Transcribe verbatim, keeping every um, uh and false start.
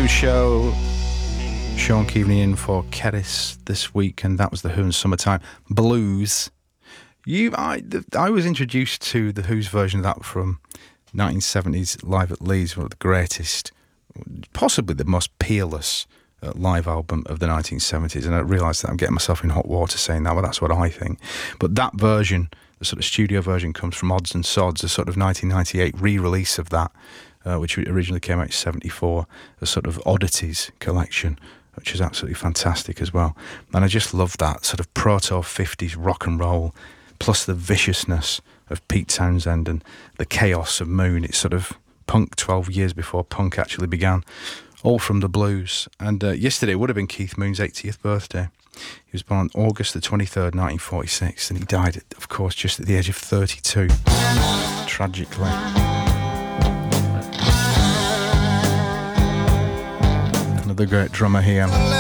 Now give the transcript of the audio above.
Blues Show. Sean Keaveney in for Keris this week, and that was the Who and Summertime Blues. You, I, I was introduced to the Who's version of that from nineteen seventies Live at Leeds, one of the greatest, possibly the most peerless uh, live album of the nineteen seventies, and I realised that I'm getting myself in hot water saying that, but that's what I think. But that version, the sort of studio version, comes from Odds and Sods, a sort of nineteen ninety-eight re-release of that, uh, which originally came out in seventy-four, a sort of oddities collection, which is absolutely fantastic as well. And I just love that sort of proto-fifties rock and roll, plus the viciousness of Pete Townsend and the chaos of Moon. It's sort of punk twelve years before punk actually began, all from the blues. And uh, yesterday would have been Keith Moon's eightieth birthday. He was born on August the twenty-third, nineteen forty-six, and he died, of course, just at the age of thirty-two, tragically. Another great drummer here.